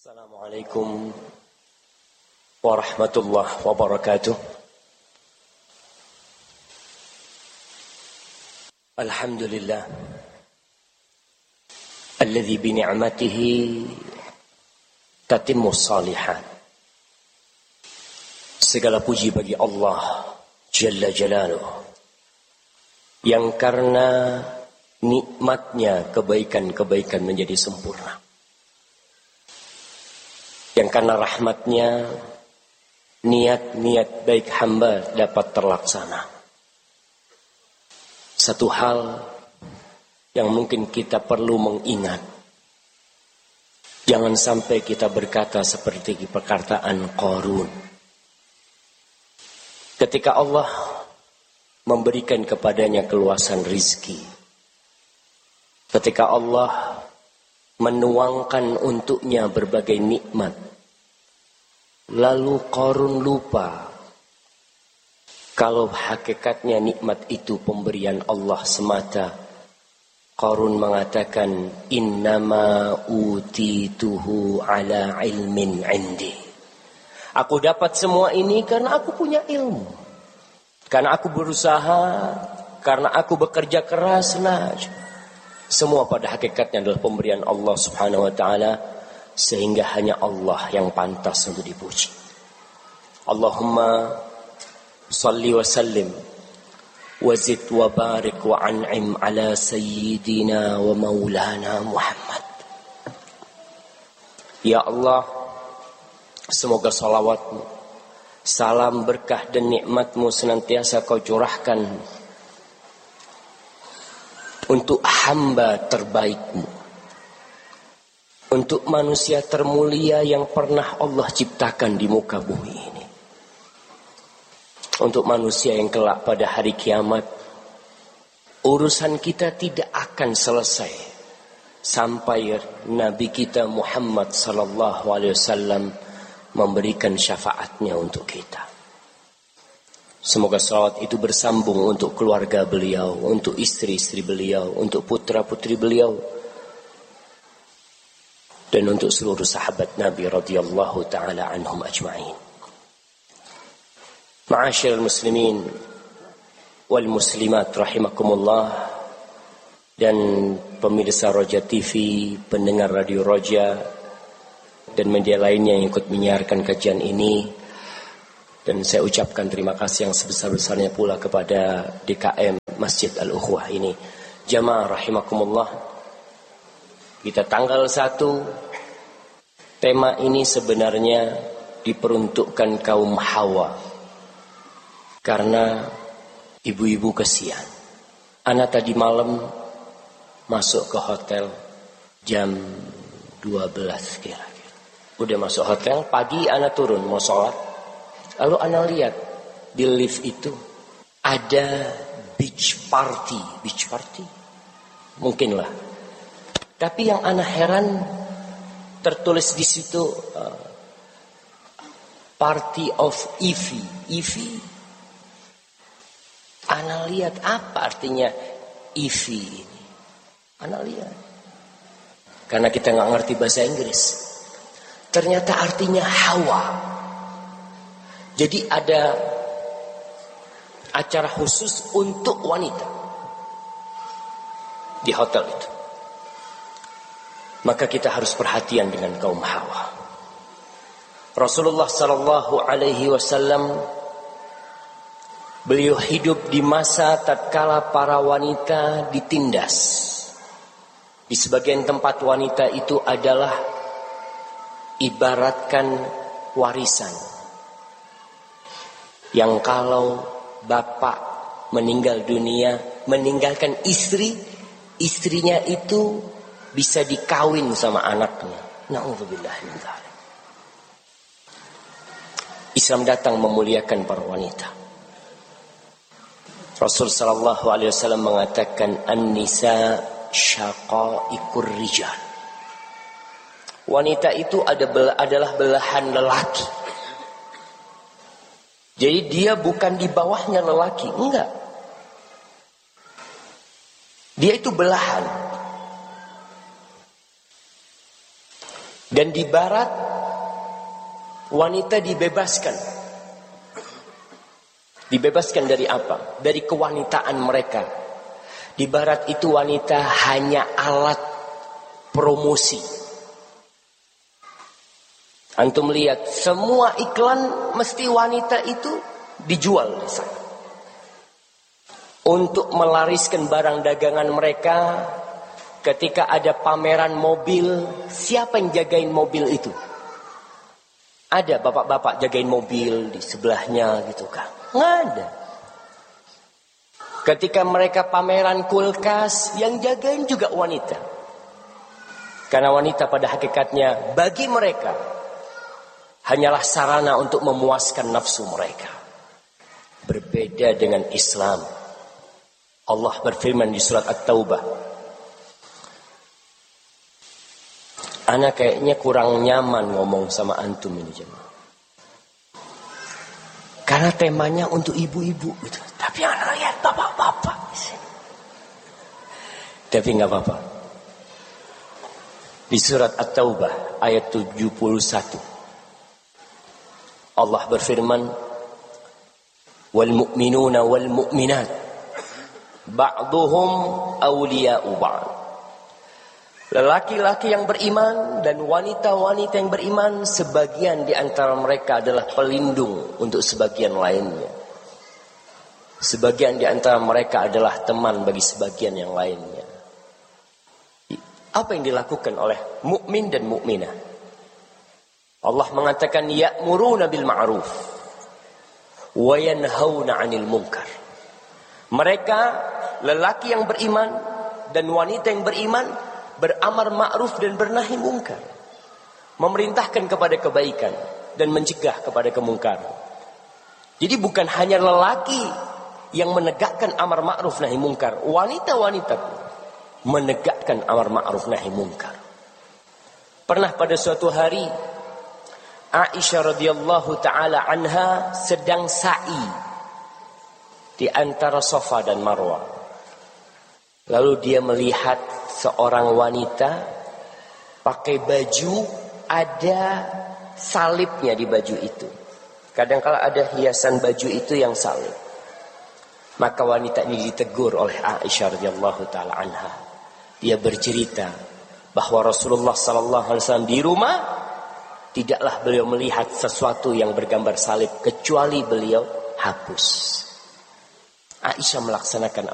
Assalamualaikum warahmatullahi wabarakatuh. Alhamdulillah alladzi bi ni'matihi tatimmu shalihat. Segala puji bagi Allah Jalla Jalaluhu yang karena nikmatnya kebaikan-kebaikan menjadi sempurna. Yang karena rahmatnya niat-niat baik hamba dapat terlaksana. Satu hal yang mungkin kita perlu mengingat. Jangan sampai kita berkata seperti perkataan Qarun. Ketika Allah memberikan kepadanya keluasan rizki. Ketika Allah menuangkan untuknya berbagai nikmat. Lalu Qarun lupa kalau hakikatnya nikmat itu pemberian Allah semata. Qarun mengatakan innama utituhu ala ilmin indi. Aku dapat semua ini karena aku punya ilmu. Karena aku berusaha, karena aku bekerja keras. Semua pada hakikatnya adalah pemberian Allah Subhanahu wa taala, sehingga hanya Allah yang pantas untuk dipuji. Allahumma salli wa sallim wa zid wa barik wa an'im ala sayyidina wa maulana Muhammad. Ya Allah, semoga salawatmu, salam berkah dan nikmatmu senantiasa kau curahkan untuk hamba terbaikmu, untuk manusia termulia yang pernah Allah ciptakan di muka bumi ini, untuk manusia yang kelak pada hari kiamat. Urusan kita tidak akan selesai sampai Nabi kita Muhammad sallallahu alaihi wasallam memberikan syafaatnya untuk kita. Semoga salawat itu bersambung untuk keluarga beliau, untuk istri-istri beliau, untuk putra-putri beliau, dan untuk seluruh sahabat Nabi radhiyallahu taala anhum ajma'in. Ma'asyiral muslimin wal muslimat rahimakumullah, dan pemirsa Roja TV, pendengar Radio Roja dan media lainnya yang ikut menyiarkan kajian ini. Dan saya ucapkan terima kasih yang sebesar-besarnya pula kepada DKM Masjid Al-Ukhwah ini. Jamaah rahimakumullah, kita tanggal 1, tema ini sebenarnya diperuntukkan kaum hawa. Karena ibu-ibu kesian. Ana tadi malam masuk ke hotel jam 12 kira-kira. Udah masuk hotel, pagi ana turun mau sholat. Lalu ana lihat di lift itu ada beach party, mungkinlah. Tapi yang ana heran tertulis di situ party of Ivy. Ana lihat apa artinya Ivy ini. Ana lihat karena kita nggak ngerti bahasa Inggris. Ternyata artinya Hawa. Jadi ada acara khusus untuk wanita di hotel itu. Maka kita harus perhatian dengan kaum hawa. Rasulullah sallallahu alaihi wasallam beliau hidup di masa tatkala para wanita ditindas. Di sebagian tempat wanita itu adalah ibaratkan warisan. Yang kalau bapak meninggal dunia, meninggalkan istrinya itu bisa dikawin sama anaknya. Na'udzubillah min dzalik. Islam datang memuliakan para wanita. Rasul sallallahu alaihi wasallam mengatakan an-nisa syaqaiqur rijal. Wanita itu adalah belahan lelaki. Jadi dia bukan di bawahnya lelaki, enggak. Dia itu belahan. Dan di barat wanita dibebaskan. Dibebaskan dari apa? Dari kewanitaan mereka. Di barat itu wanita hanya alat promosi. Antum lihat semua iklan mesti wanita itu dijual di sana. Untuk melariskan barang dagangan mereka, ketika ada pameran mobil, siapa yang jagain mobil itu? Ada bapak-bapak jagain mobil di sebelahnya gitu kan? Nggak ada. Ketika mereka pameran kulkas, yang jagain juga wanita. Karena wanita pada hakikatnya bagi mereka hanyalah sarana untuk memuaskan nafsu mereka. Berbeda dengan Islam. Allah berfirman di surat At-Taubah. Ana kayaknya kurang nyaman ngomong sama antum ini jemaah. Karena temanya untuk ibu-ibu gitu. Tapi ana lihat bapak-bapak di sini. Tapi enggak apa-apa. Di surat At-Taubah ayat 71. Allah berfirman, "Wal mu'minuna wal mu'minat ba'duhum awliya'u ba'd." Lelaki-laki yang beriman dan wanita-wanita yang beriman, sebagian di antara mereka adalah pelindung untuk sebagian lainnya. Sebagian di antara mereka adalah teman bagi sebagian yang lainnya. Apa yang dilakukan oleh mukmin dan mukminah? Allah mengatakan ya'muruna bil ma'ruf wa yanhauna 'anil munkar. Mereka lelaki yang beriman dan wanita yang beriman beramar ma'ruf dan bernahi mungkar. Memerintahkan kepada kebaikan dan mencegah kepada kemungkaran. Jadi bukan hanya lelaki yang menegakkan amar ma'ruf nahi mungkar, wanita-wanita menegakkan amar ma'ruf nahi mungkar. Pernah pada suatu hari Aisyah radhiyallahu taala anha sedang sa'i di antara Safa dan Marwah. Lalu dia melihat seorang wanita pakai baju ada salibnya di baju itu. Kadang-kala ada hiasan baju itu yang salib. Maka wanita ini ditegur oleh Aisyah radhiyallahu taala anha. Dia bercerita bahwa Rasulullah sallallahu alaihi wasallam di rumah tidaklah beliau melihat sesuatu yang bergambar salib kecuali beliau hapus. Aisyah melaksanakan